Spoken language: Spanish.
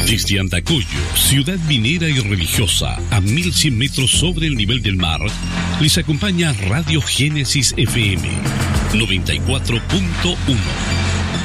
Desde Andacollo, ciudad minera y religiosa, a 1100 metros sobre el nivel del mar, les acompaña Radio Génesis FM 94.1.